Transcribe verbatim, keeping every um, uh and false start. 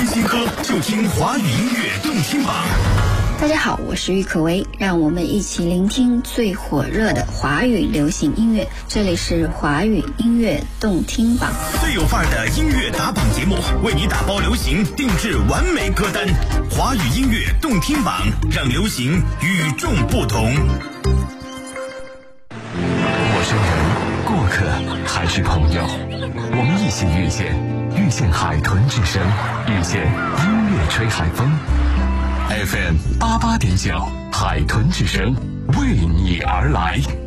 听新歌就听华语音乐动听榜。 大家好，我是郁可唯，让我们一起聆听最火热的华语流行音乐。这里是华语音乐动听榜， 最有范儿的音乐打榜节目，为你打包流行，定制完美歌单。华语音乐动听榜，让流行与众不同。 陌生人、过客还是朋友，我们一起遇见，遇见海豚之声，遇见音乐吹海风。F M 八八点九，海豚之声为你而来。